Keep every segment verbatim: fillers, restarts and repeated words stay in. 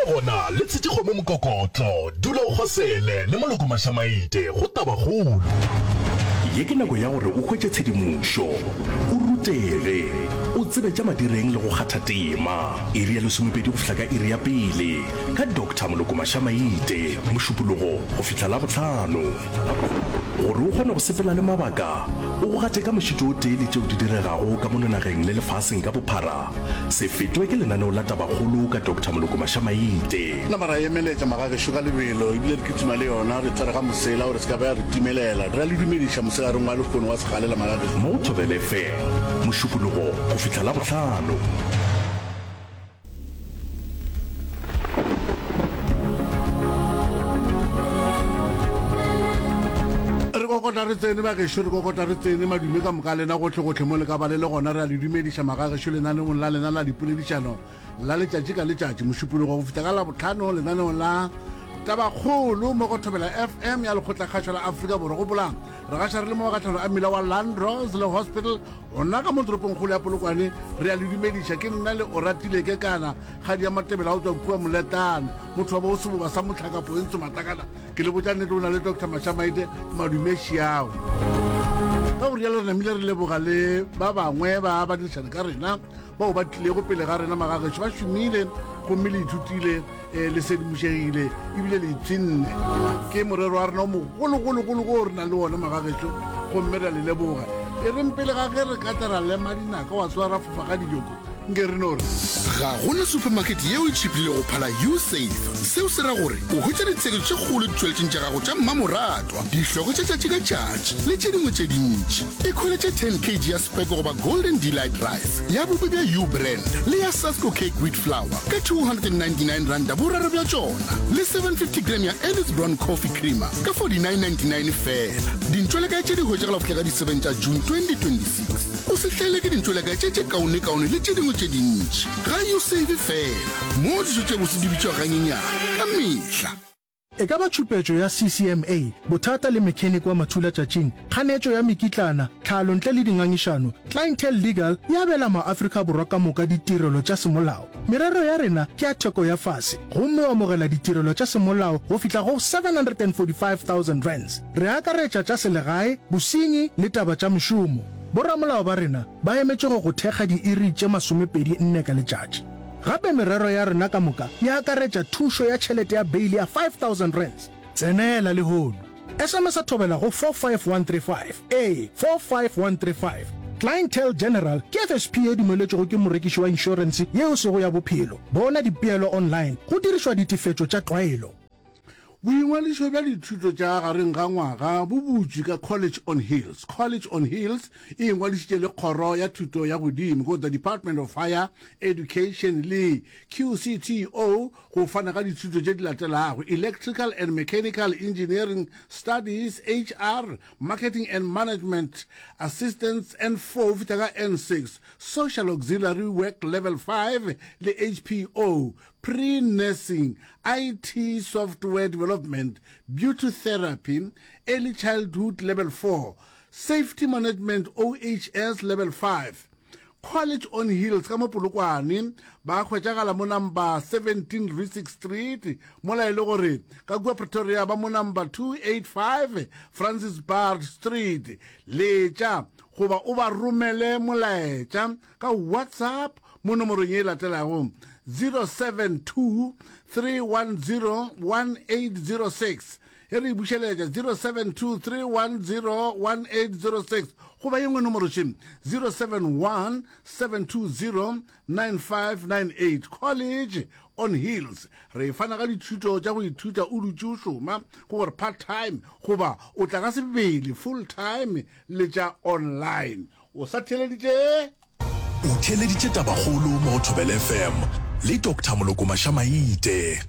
gona le tshetse go mo mokokotlo dula o khosele le maloko mashamaite go tabagolo ye ke nako ya gore o khwetse tshedimošo o rutege o tsebe tša madireng le go kgatha tema iri ya lesomepedi go fihla ka iri ya pele ka doctor moloko mashamaite mošupologo go fihla la bohlano gore o kgone go sepela le mabaka o go gate ka mošito o tee le tšeo di diregago ka mononageng le lefaseng ka bophara se fetwe ke lenaneo la tabagolo ka doctor moloko mashamaite na mara emeletša magagešo ka lebelo ebile re kitima le yona re tsere ga mosela gore se ka bea re timelela re a le dumediša mosegareng wa lekgono wa segalela magagešo mo thobele fela mošupologo go fihla la bohlano kokota re tsene ba gešo re kokota re tsene madume ka moka lena gotlhe-gotlhe mo le ka ba le le gona re a le dumediša magagešo lenaneong la lena la dipoledišano la letšatši ka letšatši mošupologo go fita ka la botlhano lenaneong la tabakgolo mo go thobela f m ya lekgotlakgašo la aforika borwa go bolang re gaša re le mo magatlhano a mmila wa landros le hospital gona ka mo toropong kgolo ya polokwane re a le dumediša ke nna le o ratile ke kana ga di ya matebela go tswa kua moletane motho wa bo seboba sa motlhakapo e ntse matakana ke le botsanete o na le doctor mashamaite madumešiao ka gore yalo re namile re leboga le ba bangwe ba ba dirišane ka rena bao ba tlile go pele ga rena magagešo ba šomile gomme le ithutile um le sedimošegile ebile le itsenne ke morero wa rena o mogologologologo o re na le one magagešo gomme re a le leboga e reng pele ga ge re ka tera lema dinaka wa tswa ra fofa ka dijoko nke re no re ga gona supermarket yeo e tšhipile go phala usafe seo se ra gore o hwetša ditsheletso tše kgolo ditšweletšeng tša gago tša mmamoratwa dihloko tša tšatši ka tšatši le tše dingwe tše dintši e kgoletše ten kg ya spek goba golden delight rice ya bobe bja u brand le ya sasco cake wheat flour ka two hundred ninety-nine randa boraro bja tšona le seven fifty gram ya Ellis Brown coffee creamer ka forty-nine ninety-nine fela dintšwelekae tše di hwetšagala go fihla ka di seven tša june twenty twenty-six o se hlele ke dintšwelekae tše tše kaone-kaone le tše dingwe tše dintši ga yo save fela mo dijo tše bose di bitšwa ganyenyana ka mehla e ka ba tšhupetšo ya C C M A bothata le mechanic wa mathulatšatšing kganetšo ya mekitlana tlhalo ntle le dingangišano clientele legal ya abela maafrika borwa ka moka ditirelo tša semolao merero ya rena ke ya theko ya fase gomme o amogela ditirelo tša semolao go fihla go seven hundred forty-five thousand rands re akaretša tša selegae bosenyi le taba tša mešomo boramolao ba rena ba emetše go go thekga diiri tše masomepedi nne ka letšatši gape merero ya rena ka moka ya akaretša thušo ya tšhelete ya beili ya five thousand rands tsenela lehono S M S a thobela go four five one three five a four five one three five clientele general ke F S P e dumeletšego ke morekiši wa inšorense yeo sego ya bophelo bona dipeelo online go dirišwa ditefetšo tša tlwaelo boingwadišo bja dithuto tša gareng ga ngwaga bo butši ka college on hills college on hills e ingwadišitše le kgoro ya thuto ya godimo go the department of higher education le Q C T O go fana ka dithuto tše di latelago electrical and mechanical engineering studies H R marketing and management assistance N four fita ka N six social auxiliary work level five le H P O pre-nursing, I T software development, beauty therapy, early childhood level four, safety management O H S level five. College on Hills ka mo Polokwane ba khwetšagala mo number seventeen Risick Street mola ile gore ka kwa Pretoria ba mo number two eighty-five Francis Bar Street letša goba o ba romele molaetša ka WhatsApp mo nomorong ye latelago zero seven two three one zero one eight zero six e re bušeletša zero seven two three one zero one eight zero six go ba yengwe nomoro šim zero seven one seven two zero nine five nine eight college on hills re fana ka dithuto tša go ithuta o dutše o šoma go gore part time goba o tla ka sebele full time le tša online o sa theleditše o theleditše tabagolo mo Thobela F M le doctor moloko mashamaite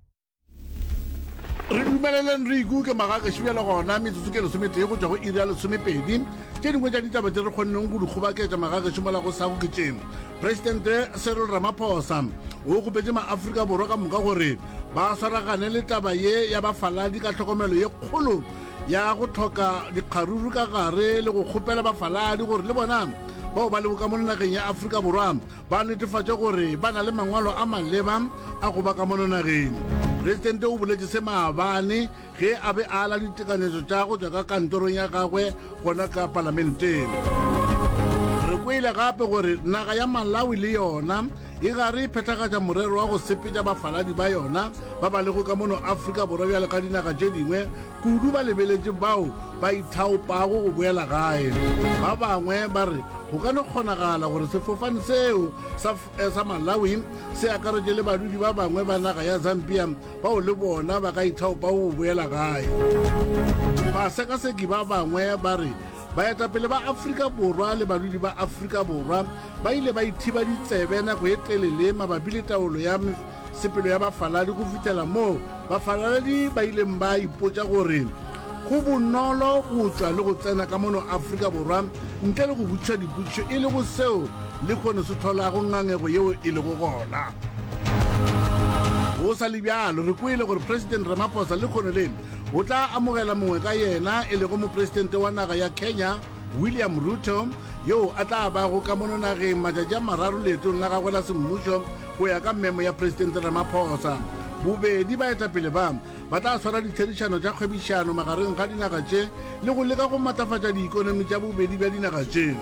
re dumeleleng re ikuke magagešo bjale gona metsotso ke lesometee go tšwa go iri ya lesomepedi tše dingwe tša ditaba tše re kgonneng go di kgobaketša magagešo mola go sa go ketšeng presidente Cyril Ramaphosa o gopetše maafrika borwa ka moka gore ba swaragane le taba ye ya bafaladi ka tlhokomelo ye kgolo ya go tlhoka dikgaruru ka gare le go kgopela bafaladi gore le bona bao ba lego ka mo nageng ya Afrika Borwa ba netefatša gore ba na le mangwalo a maleba a go ba ka mo nageng. Presidente o boletse se maabane ge a be a ala ditekanyetso tša go tšwa ka kantorong ya gagwe gona ka parlamenteng. Re kwele gape gore naga ya Malawi le yona e gare phethagatša morero wa go sepetša bafaladi ba yona ba ba lego ka mono Afrika Borwa bjale ka dinaga tše dingwe kudu ba lebeletše bao ba ithaopago go boela gae. Ba bangwe ba re go ka no kgonagala gore sefofane seo sa, eh, sa Malawi se akaretše le badudi ba bangwe ba naga ya Zambia bao le bona ba ka ithaopago go boela gae. Basekaseki ba bangwe ba re baetapele ba Afrika Borwa le badudi ba Afrika Borwa ba ile ba ithiba ditsebe nako e telele mabapi le taolo ya sepelo ya bafaladi go fitela moo bafaladi ba ileng ba ipotša gore go bonolo go tswa le go tsena ka mono Afrika Borwa ntle le go botšiša dipotšišo e le go seo le kgone se tholago ngangego yeo e le go gona. Go sa le bjalo re kwele gore President Ramaphosa le kgone leno o tla amogela mongwe ka yena e le go mopresidente wa naga ya Kenya William Ruto yo a tla ba go ka mono nageng matšatši a mararo leetong la gagwe la semmušo go ya ka memo ya Presidente Ramaphosa. Bobedi baetapele ba ba tla swara ditherišano tša kgwebišano magareng ga dinaga tše le go leka go matafatša diikonomi tša bobedi bja dinaga tše.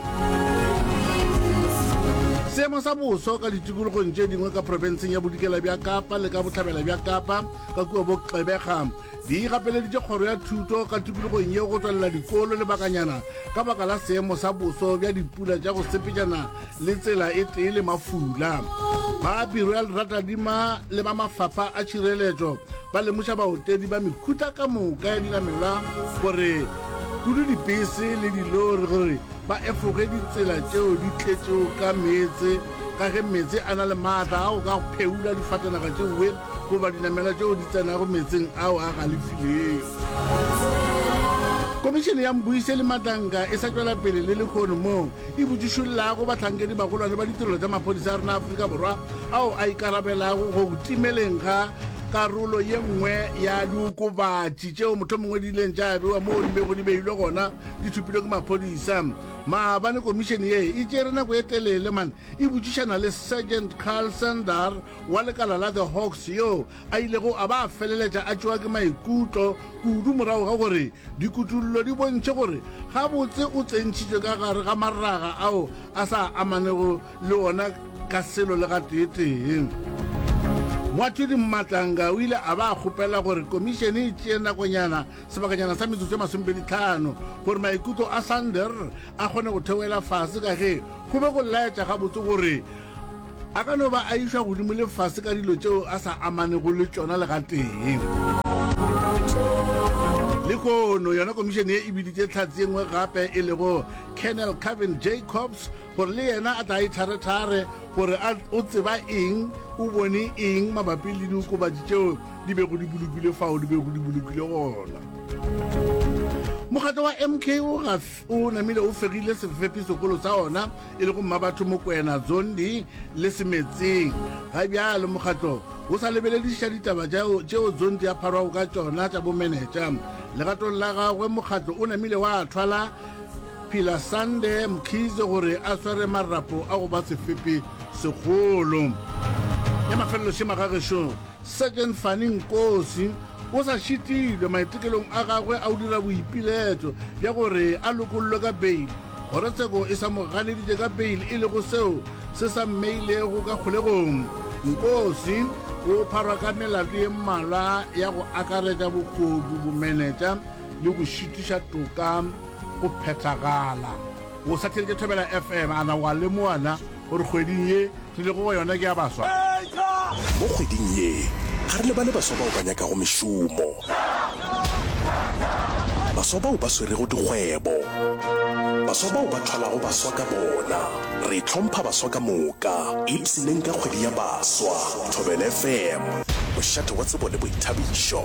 Seemo sa boso ka ditikologong tše dingwe ka profenseng ya bodikela bja Kapa le ka bohlabela bja Kapa ka kua bo Xebega di gapeleditše kgoro ya thuto ka tikologong yeo go tswalela dikolo le bakanyana ka baka la seemo sa boso bja dipula tša go sepetšana le tsela e tee le mafula. Ba biro ya leratadima le ba mafapha a tšhireletšo ba lemoša baotedi ba mekhuta ka moka ya dinamelwa gore kudu dibese le dilori gore ba efoge ditsela tšeo di tletšego ka meetse ka ge meetse a na le maatla ao ka go pheula difatanaga tšeoe goba dinamela tšeo di tsenago meetseng ao a galefileng. Komišene ya Mbuise le Matanka e sa tšwela pele le lekgono moo e botšišollago bahlankedi bagolwane ba ditirelo tša maphodisa a rena Afrika Borwa ao a ikarabelago go timeleng ga karolo ye nngwe ya diokobatši tšeo motho mongwe di ileng tša bewa moo di bego di beilwe gona di thupilwe ke maphodisa. Maabane komišene ye e tšere nako e telele man e botšišana le Sergeant Carl Sandar wa lekala la the Hawks yo a ilego a ba a feleletša a tšewa ke maikutlo kudu morago ga gore dikutullo di bontšhe gore gabotse o tsentšhitšwe ka gare ga maraga ao a sa amanego le ona ka selo le ga teeteng. Moathudi Matlanga o ile a ba a kgopela gore komišene e tšee nakonyana sebakanyana sa metsotso e masomepedi tlhano gore maikutlo a Sander a kgone go theoela fase ka ge go be go laetša gabotse gore a ka no ba a išwa godimo le fase ka dilo tšeo a sa amanego le tšona le ga teng. Le kono yona komišene e e biditše tlhatsi e nngwe gape e lego Colonel Kevin Jacobs gore le yena a tla itharethare gore o tseba eng o bone eng mabapi le diokobatši tšeo di bego di bolokile fao di bego di bolokile gona. Mokgatlo wa M K o namile o fegile sefepi sekolo sa ona e le go Mmabatho Mokoena Zondi le Semetseng ga bjalo mokgatlo o sa lebelediša ditaba tšeo Zondi a pharwago ka tšona tša bomenetša. Legatong la gagwe mokgatlo o namile wa thwala Phila Sande Mkhize gore a sware marapo a go ba sefepi segolo. Ya mafelelo šema gagešo Sergeant Fanny Nkosi o sa šitile maitekelong a gagwe a o dira boipiletšo bja gore a lokollwe ka beile kgorotsheko e sa mo ganeditše ka beile e le go seo se sa mmeilego ka kgolegong. Nkosi o pharwa ka melato ye mmalwa ya go akaretša bokodu bomenetša le go šitiša toka go phethagala. O sa theletše Thobela F M ana wa lemoana gore kgweding ye re le go yona ke ya baswa. Mo kgweding ye ga re le ba le baswa bao ba nyakago mešomo, baswa bao ba swerego dikgwebo, baswa bao ba thwalago baswa ka bona. Re tlhompha baswa ka moka e ipsileng ka kgwedi ya baswa. Thobela F M mošate wa tsebo le boithabišo.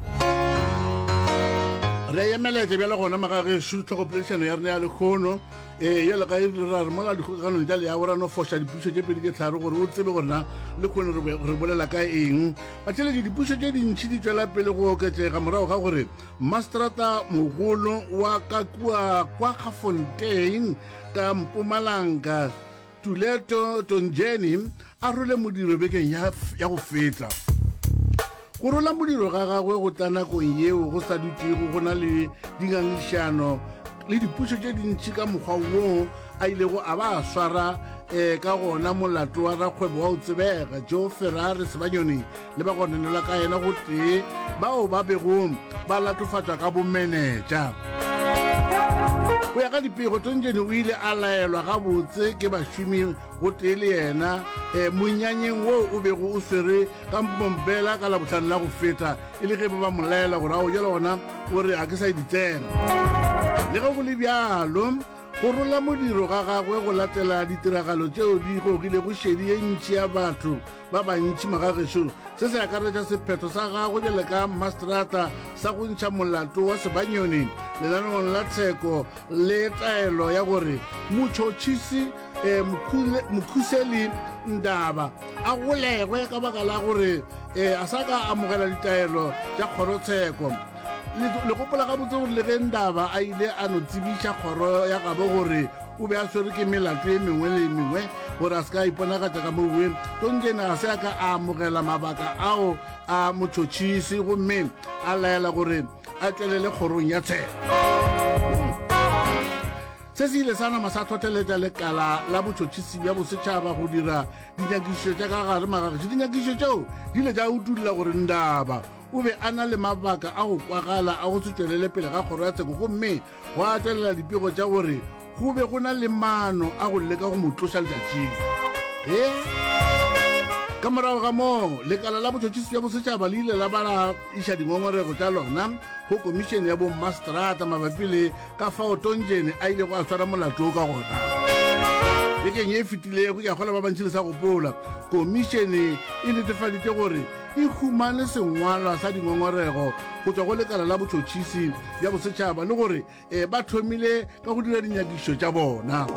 Re emeletse bjale gona magagešo tlhogopoledišano ya rena ya lekgono eh ya le ka ire ra re mola dikgokagano tsa le ya bora no fosha dipuso tse pedi ke tlhare gore o tsebe gore na le kgone re bolela ka eng ba tshele dipuso tse dintšhi di tswela pele go oketsega morago ga gore Mastrata mogolo wa ka kwa kwa Gafontein ka Mpumalanga Tuleto Tonjeni a role modiro bekeng ya ya go feta go rola modiro ga gagwe go tla nakong yeo go sa dutego go na le dingangišano le dipuso tse dintšhi ka mokgwa wo a ilego a ba a swara um ka gona molato wa rakgwebo wa o tsebega Joe Ferrari Sebanyoni le ba gonanela ka yena go tee bao ba bego ba latofatswa ka bomenetša go ya ka dipego Tonjeni o ile a laelwa gabotse ke bašomi go tee le yena um monyanyeng wo o bego o swere ka mpompela ka labotlhano la go feta e le ge ba ba mo laela gore a o jela gona o re a ke sa ditsena le ge go le bjalo go rola modiro ga gagwe go latela ditiragalo tseo di gogile go šedi ye ntši ya batho ba bantši magagešo se se akaretša sephetho sa gagwe jale ka Mastrata sa go ntšha molato wa Sebanyoni lenaneong la tsheko le taelo ya gore motšhotšhisi um Mkhuseli Ndaba a golegwe ka baka la gore um a sa ka amogela ditaelo tša kgorotsheko le gopola ga botse gore le ge Ndaba a ile a no tsebiša kgoro ya gabo gore o be a swere ke melato e mengwe le mengwe gore a se ka iponagatša ka moue Tonjeni a se a ka a amogela mabaka ao a motšhotšhisi gomme a laela gore a tlelele kgorong ya tsheko se se ile sa nama sa thotheletša lekala la botšhotšhisi bja bosetšhaba go dira dinyakišo tša ka gare magagešo dinyakišo tšeo di ile tša utulla gore Ndaba o be a na le mabaka a go kwagala a go se tswelele pele ga kgoro ya tsheko gomme go a tlelela dipego tša gore go be go na le maano a go leka go mo tloša letšatšing e ka morago ga moo lekala la botšhotšhisi bja bosetšhaba le ile la ba la iša dingongorego tša lona go komišene ya bo Mastrata mabapi le ka fao Tonjeni a ile go a swara molato ka gona bekeng e fetilego ke a kgola ba bantšhi le sa gopola komišene e netefaditse gore e humane sengwalwa sa dingongorego go tswa go lekala la botšhotšhisi bja bosetšhaba le gore um ba thomile ka go dira dinyakišo tša bona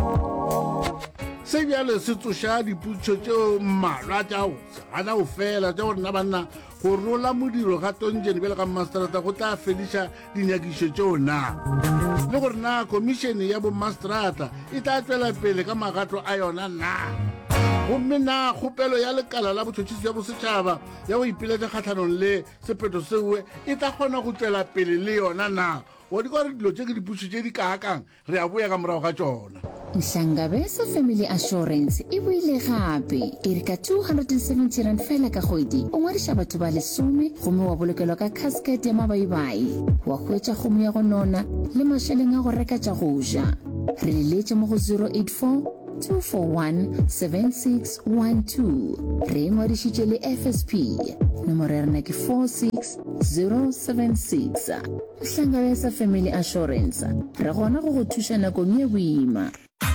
se bjale se tsoša diputšo tšeo mmalwa tša gana go fela tša gore na banna go rola modiro ga Tonjeni bjale ka Mastrata go tla fediša dinyakišo tšeo na le gore na komišene ya bo Mastrata e tla tswela pele ka magato a yona na gomme na kgopelo ya lekala la botšhotšhisi ya bosetšhaba ya go ipiletša kgatlhanong le sephetho sewe e tla kgona go tswela pele le yona na wa di gore dilo tše ke dipušo tše di kaakang re a boya ka morago ga tšona Mhlangabeza Family Assurance e buile gape e re ka two hundred seventy rand fela ka kgwedi o ngwadiša batho ba lesome gomme wa bolokelwa ka casket ya mabaibai wa hwetša kgomo ya go nona le mašeleng a go reka tša go ja re leletše mo go zero eight four two four one seven six one two re ngwadišitše le F S P nomoro ya rena ke four six zero seven six Mhlangabeza Family Assurance re gona go go thuša nakong ye boima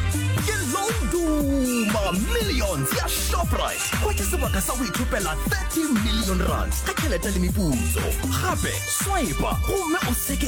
Duma millions ya Shoprite go ke sebaka sa go ithopela thirty million rand ka tšhelete le meputso gape swipe gomme o seke